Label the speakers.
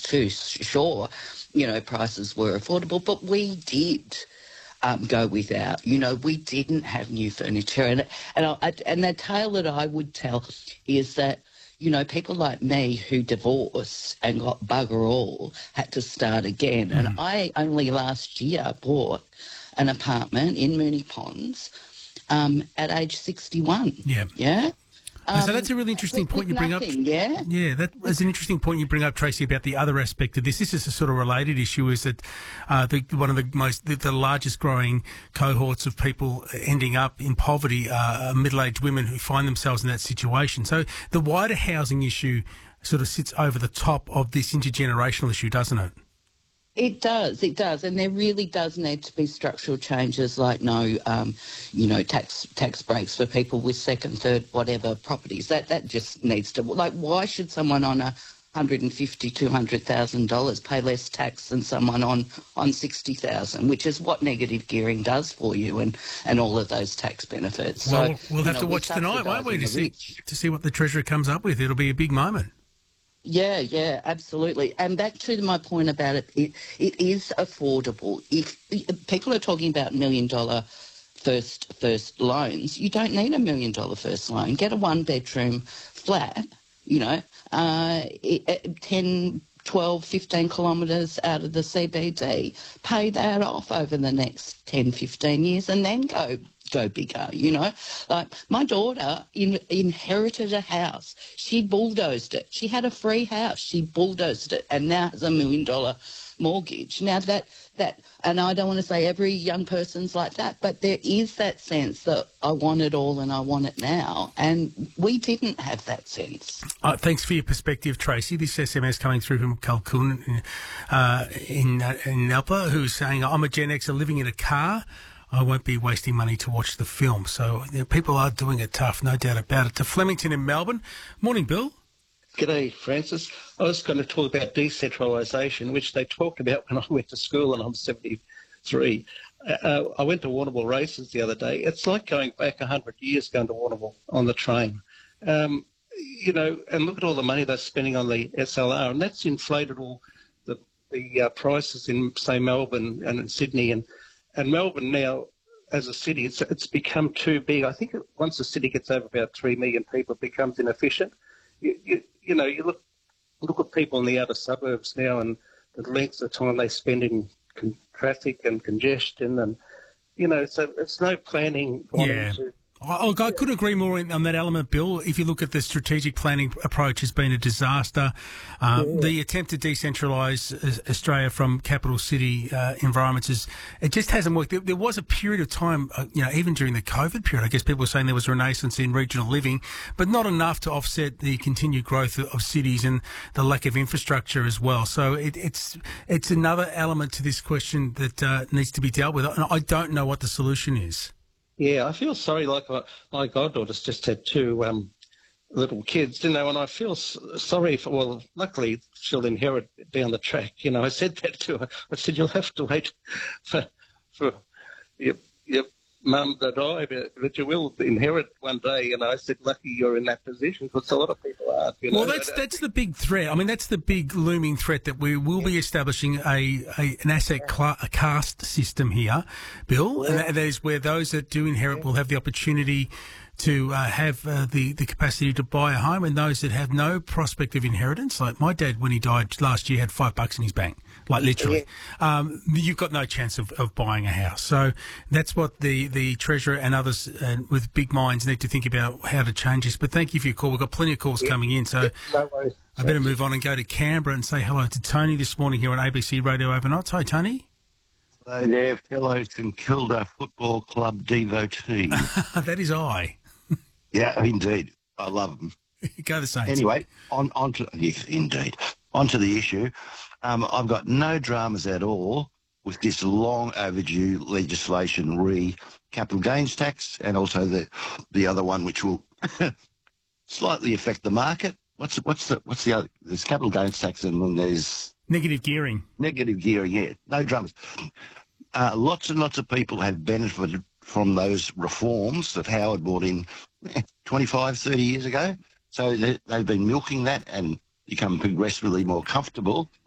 Speaker 1: too. Sure, prices were affordable, but we did go without. We didn't have new furniture. And the tale that I would tell is that, people like me who divorced and got bugger all had to start again. And I only last year bought an apartment in Moonee Ponds at age 61.
Speaker 2: Yeah.
Speaker 1: Yeah?
Speaker 2: So that's a really interesting point you bring up.
Speaker 1: Yeah.
Speaker 2: Yeah, that is an interesting point you bring up, Tracy, about the other aspect of this. This is a sort of related issue, is that one of the largest growing cohorts of people ending up in poverty are middle-aged women who find themselves in that situation. So the wider housing issue sort of sits over the top of this intergenerational issue, doesn't it?
Speaker 1: It does, and there really does need to be structural changes, like tax breaks for people with second, third, whatever properties. That just needs to, why should someone on $150,000, $200,000 pay less tax than someone on $60,000, which is what negative gearing does for you, and all of those tax benefits.
Speaker 2: Well,
Speaker 1: so
Speaker 2: we'll have to watch tonight, won't we, to see what the Treasurer comes up with. It'll be a big moment.
Speaker 1: Yeah, absolutely. And back to my point about it is affordable. If people are talking about $1 million first loans, you don't need $1 million first loan. Get a one-bedroom flat, 10, 12, 15 kilometres out of the CBD. Pay that off over the next 10, 15 years and then go bigger, Like, my daughter inherited a house. She bulldozed it. She had a free house. She bulldozed it and now has $1 million mortgage. Now that, and I don't want to say every young person's like that, but there is that sense that I want it all and I want it now. And we didn't have that sense.
Speaker 2: Thanks for your perspective, Tracy. This SMS coming through from Kalkun in Nalpa, who's saying, I'm a Gen Xer living in a car. I won't be wasting money to watch the film. So people are doing it tough, no doubt about it. To Flemington in Melbourne. Morning, Bill.
Speaker 3: G'day, Francis. I was going to talk about decentralisation, which they talked about when I went to school, and I'm 73. I went to Warrnambool races the other day. It's like going back 100 years going to Warrnambool on the train. And look at all the money they're spending on the SLR, and that's inflated all the prices in, say, Melbourne and in Sydney. And Melbourne now, as a city, it's become too big. I think once the city gets over about 3 million people, it becomes inefficient. You look at people in the outer suburbs now and the length of time they spend in traffic and congestion, and so it's no planning.
Speaker 2: Yeah. I couldn't agree more on that element, Bill. If you look at the strategic planning approach, has been a disaster. The attempt to decentralise Australia from capital city environments it just hasn't worked. There was a period of time, even during the COVID period, I guess people were saying there was a renaissance in regional living, but not enough to offset the continued growth of cities and the lack of infrastructure as well. So it's another element to this question that needs to be dealt with. And I don't know what the solution is.
Speaker 3: Yeah, I feel sorry. Like my goddaughter's just had two little kids, and I feel sorry for. Well, luckily she'll inherit down the track. I said that to her. I said you'll have to wait for your mum to die, but you will inherit one day. And I said, lucky you're in that position, because a lot of people aren't.
Speaker 2: Well, that's the big threat. I mean, that's the big looming threat, that we will be establishing an asset caste system here, Bill, and that is where those that do inherit will have the opportunity to have the capacity to buy a home, and those that have no prospect of inheritance, like my dad when he died last year had $5 in his bank, like literally. You've got no chance of buying a house. So that's what the Treasurer and others with big minds need to think about, how to change this. But thank you for your call. We've got plenty of calls coming in, so
Speaker 3: no worries.
Speaker 2: I better move on and go to Canberra and say hello to Tony this morning here on ABC Radio Overnight. Hi, Tony.
Speaker 4: Hello there, fellow St Kilda Football Club devotee.
Speaker 2: That is I.
Speaker 4: Yeah, indeed. I love them.
Speaker 2: Go the Saints.
Speaker 4: Anyway, yes, indeed. On to the issue. I've got no dramas at all with this long overdue legislation, capital gains tax, and also the other one which will slightly affect the market. What's the other? There's capital gains tax, and then there's
Speaker 2: negative gearing.
Speaker 4: Negative gearing, yeah. No dramas. Lots and lots of people have benefited from those reforms that Howard brought in 25, 30 years ago. So they've been milking that and become progressively more comfortable.